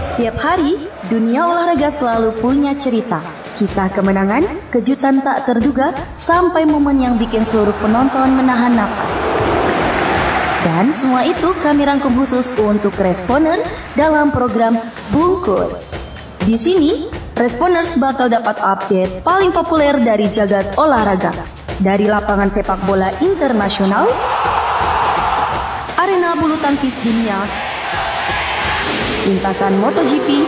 Setiap hari, dunia olahraga selalu punya cerita. Kisah kemenangan, kejutan tak terduga, sampai momen yang bikin seluruh penonton menahan napas. Dan semua itu kami rangkum khusus untuk Responer dalam program Bungkur. Di sini, Responers bakal dapat update paling populer dari jagat olahraga. Dari lapangan sepak bola internasional, arena bulu tangkis dunia, lintasan MotoGP,